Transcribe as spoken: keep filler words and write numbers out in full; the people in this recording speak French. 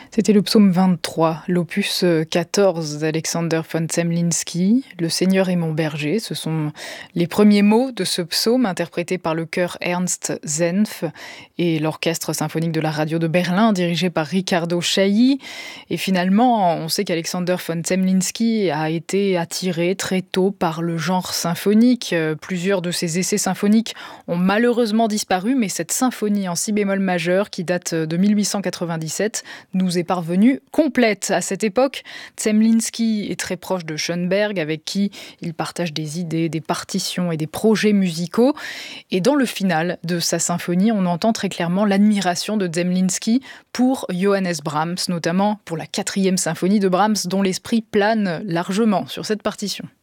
C'était le psaume vingt-trois, l'opus quatorze d'Alexander von Zemlinsky, « Le Seigneur est mon berger ». Ce sont les premiers mots de ce psaume interprétés par le chœur Ernst Senf et l'orchestre symphonique de la radio de Berlin dirigé par Riccardo Chailly. Et finalement, on sait qu'Alexander von Zemlinsky a été attiré très tôt par le genre symphonique. Plusieurs de ses essais symphoniques ont malheureusement disparu, mais cette symphonie en si bémol majeur qui date de mille huit cent quatre-vingt-dix-sept nous est parvenue complète. À cette époque, Zemlinsky est très proche de Schoenberg, avec qui il partage des idées, des partitions et des projets musicaux. Et dans le final de sa symphonie, on entend très clairement l'admiration de Zemlinsky pour Johannes Brahms, notamment pour la quatrième symphonie de Brahms, dont l'esprit plane largement sur cette partition.